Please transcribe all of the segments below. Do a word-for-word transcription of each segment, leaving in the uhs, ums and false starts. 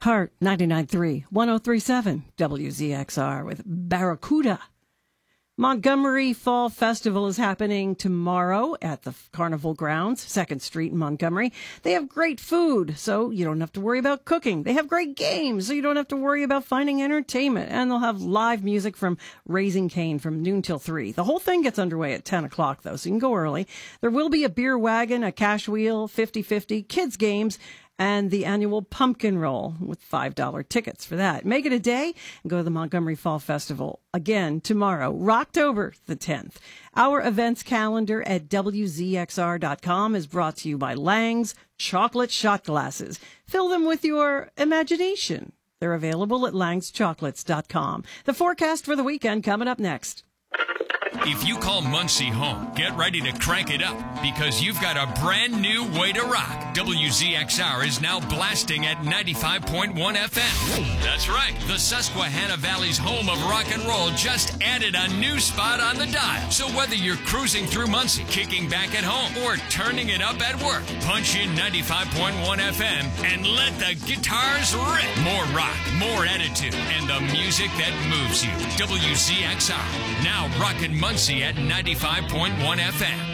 Heart ninety-nine point three, one oh three point seven, W Z X R with Barracuda. Montgomery Fall Festival is happening tomorrow at the Carnival Grounds, second Street in Montgomery. They have great food, so you don't have to worry about cooking. They have great games, so you don't have to worry about finding entertainment. And they'll have live music from Raising Cane from noon till three. The whole thing gets underway at ten o'clock, though, so you can go early. There will be a beer wagon, a cash wheel, fifty-fifty, kids' games, and the annual pumpkin roll with five dollar tickets for that. Make it a day and go to the Montgomery Fall Festival again tomorrow, Rocktober the tenth. Our events calendar at W Z X R dot com is brought to you by Lang's Chocolate Shot Glasses. Fill them with your imagination. They're available at langs chocolates dot com. The forecast for the weekend coming up next. If you call Muncie home, get ready to crank it up because you've got a brand new way to rock. W Z X R is now blasting at ninety-five point one F M. That's right. The Susquehanna Valley's home of rock and roll just added a new spot on the dial. So whether you're cruising through Muncie, kicking back at home, or turning it up at work, punch in ninety-five point one F M and let the guitars rip. More rock, more attitude, and the music that moves you. W Z X R, now rockin' Muncie at ninety-five point one F M.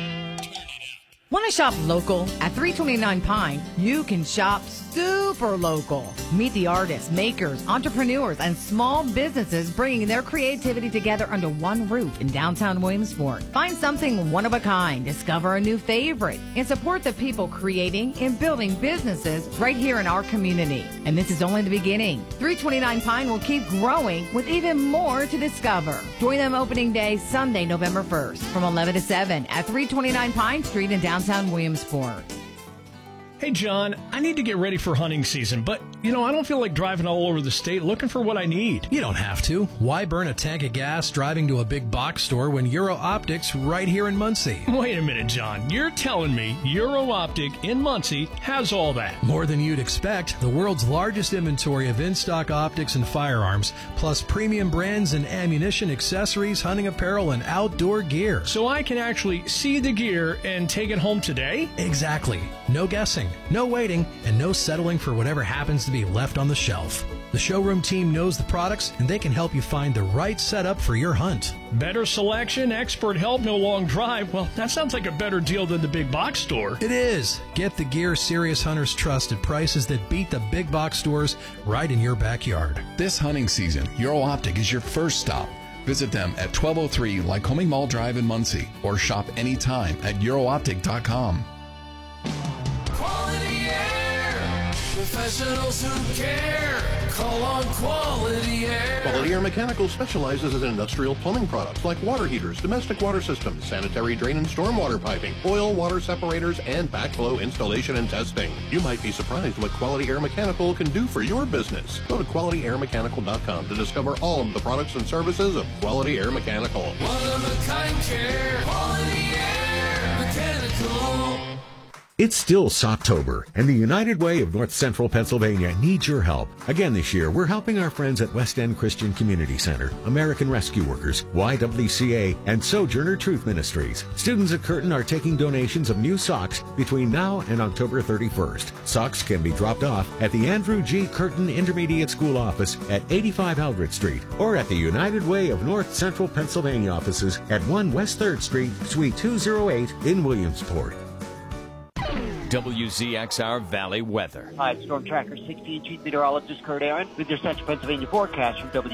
Want to shop local? At three twenty-nine Pine, you can shop super local. Meet the artists, makers, entrepreneurs, and small businesses bringing their creativity together under one roof in downtown Williamsport. Find something one of a kind, discover a new favorite, and support the people creating and building businesses right here in our community. And this is only the beginning. three twenty-nine Pine will keep growing with even more to discover. Join them opening day Sunday, November first from eleven to seven at three twenty-nine Pine Street in downtown Williamsport. Hey, John, I need to get ready for hunting season, but, you know, I don't feel like driving all over the state looking for what I need. You don't have to. Why burn a tank of gas driving to a big box store when Euro Optics right here in Muncie? Wait a minute, John. You're telling me Euro Optic in Muncie has all that? More than you'd expect. The world's largest inventory of in-stock optics and firearms, plus premium brands and ammunition, accessories, hunting apparel, and outdoor gear. So I can actually see the gear and take it home today? Exactly. No guessing, no waiting, and no settling for whatever happens to be left on the shelf. The showroom team knows the products, and they can help you find the right setup for your hunt. Better selection, expert help, no long drive. Well, that sounds like a better deal than the big box store. It is. Get the gear serious hunters trust at prices that beat the big box stores right in your backyard. This hunting season, Euro Optic is your first stop. Visit them at twelve oh three Lycoming Mall Drive in Muncie, or shop anytime at euro optic dot com. Quality Air, professionals who care. Call on Quality Air. Quality Air Mechanical specializes in industrial plumbing products like water heaters, domestic water systems, sanitary drain and stormwater piping, oil water separators, and backflow installation and testing. You might be surprised what Quality Air Mechanical can do for your business. Go to quality air mechanical dot com to discover all of the products and services of Quality Air Mechanical. One of a kind care. Quality Air Mechanical. It's still Socktober, and the United Way of North Central Pennsylvania needs your help. Again this year, we're helping our friends at West End Christian Community Center, American Rescue Workers, Y W C A, and Sojourner Truth Ministries. Students at Curtin are taking donations of new socks between now and October thirty-first. Socks can be dropped off at the Andrew G. Curtin Intermediate School office at eighty-five Eldred Street, or at the United Way of North Central Pennsylvania offices at one West third Street, Suite two oh eight in Williamsport. W Z X R Valley weather. Hi, it's Storm Tracker sixteen Chief Meteorologist Kurt Aaron with your Central Pennsylvania forecast from W.